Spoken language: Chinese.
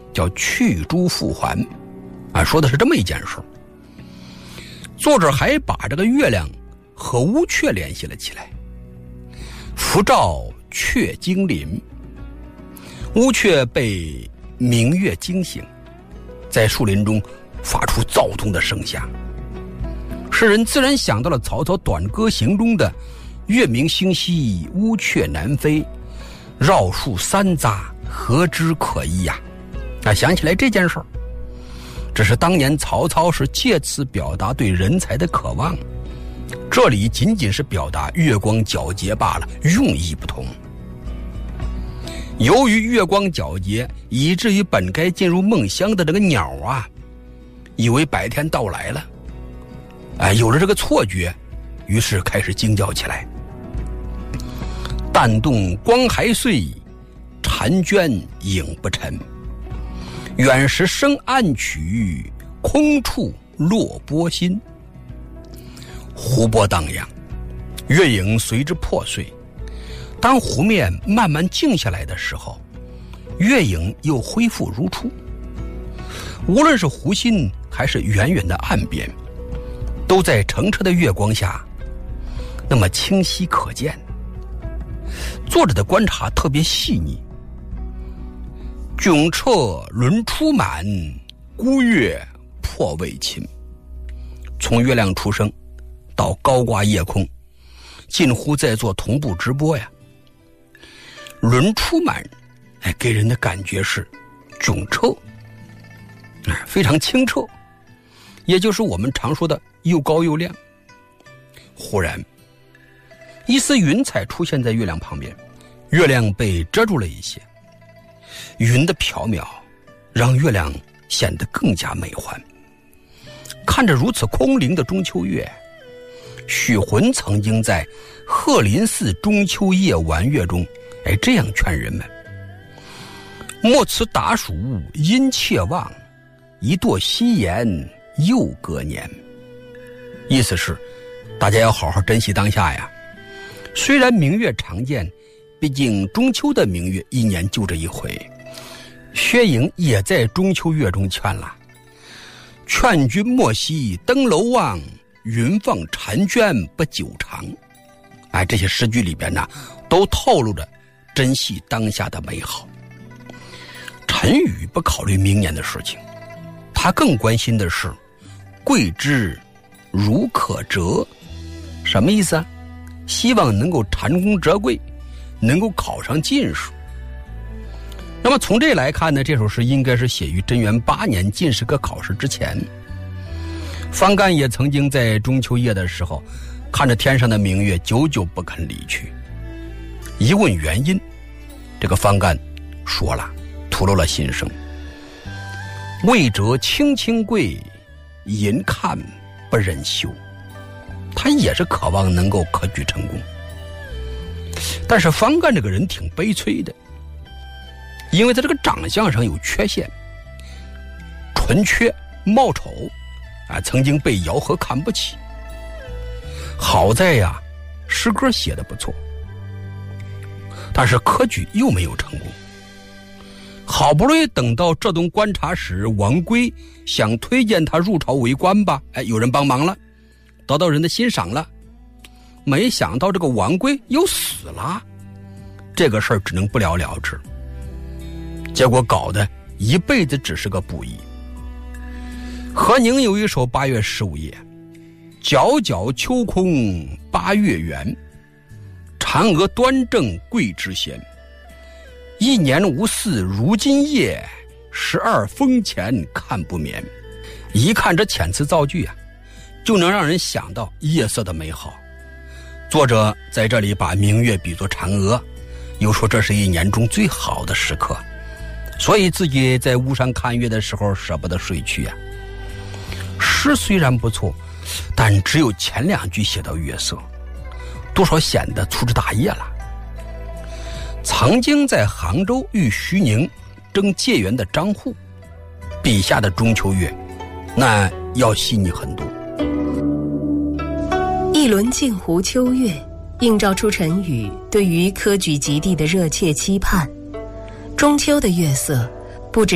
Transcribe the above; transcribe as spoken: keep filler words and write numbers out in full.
叫去诸复还啊，说的是这么一件事。作者还把这个月亮和乌鹊联系了起来。浮照雀惊林，乌鹊被明月惊醒，在树林中发出躁动的声响，使人自然想到了曹操《短歌行》中的月明星稀，乌鹊南飞，绕树三匝，何之可依呀、啊？啊，想起来这件事儿，只是当年曹操是借此表达对人才的渴望，这里仅仅是表达月光皎洁罢了，用意不同。由于月光皎洁，以至于本该进入梦乡的这个鸟啊，以为白天到来了，哎，有了这个错觉，于是开始惊叫起来。但动光还碎，婵娟影不沉。远时生暗曲，空处落波心。湖波荡漾，月影随之破碎。当湖面慢慢静下来的时候，月影又恢复如初。无论是湖心还是远远的岸边，都在澄澈的月光下那么清晰可见。作者的观察特别细腻。迥彻轮出满，孤月破未侵。从月亮出生到高挂夜空，近乎在做同步直播呀。轮出满，哎，给人的感觉是迥彻，哎，非常清澈，也就是我们常说的又高又亮。忽然，一丝云彩出现在月亮旁边，月亮被遮住了一些，云的缥缈让月亮显得更加美幻。看着如此空灵的中秋月，许浑曾经在《鹤林寺中秋夜玩月》中哎，这样劝人们：莫辞达暑因妾望，一堕夕颜又隔年。意思是大家要好好珍惜当下呀。虽然明月常见，毕竟中秋的明月一年就这一回。薛颖也在中秋月中劝了：劝君莫惜登楼望，云放婵娟不久长。哎，这些诗句里边呢，都透露着珍惜当下的美好。陈宇不考虑明年的事情，他更关心的是贵之如可折。什么意思啊？希望能够蟾宫折桂，能够考上进士。那么从这来看呢，这首诗应该是写于贞元八年进士科考试之前。方干也曾经在中秋夜的时候，看着天上的明月，久久不肯离去。一问原因，这个方干说了，吐露了心声：未折青青桂，银看不忍休。他也是渴望能够科举成功，但是方干这个人挺悲催的，因为他这个长相上有缺陷，唇缺貌丑啊，曾经被姚和看不起。好在呀，诗歌写得不错，但是科举又没有成功。好不容易等到浙东观察使王圭想推荐他入朝为官吧，哎，有人帮忙了，得到人的欣赏了。没想到这个王圭又死了，这个事儿只能不了了之。结果搞得一辈子只是个布衣。何宁有一首八月十五夜：皎皎秋空八月圆，嫦娥端正桂枝鲜。一年无似如今夜，十二风前看不眠。一看这遣词造句啊，就能让人想到夜色的美好。作者在这里把明月比作嫦娥，又说这是一年中最好的时刻，所以自己在屋上看月的时候舍不得睡去啊。诗虽然不错，但只有前两句写到月色，多少显得粗枝大叶了。曾经在杭州与徐宁争解元的张祜笔下的中秋月，那要细腻很多。 一轮镜湖秋月，映照出陈宇对于科举及第的热切期盼。中秋的月色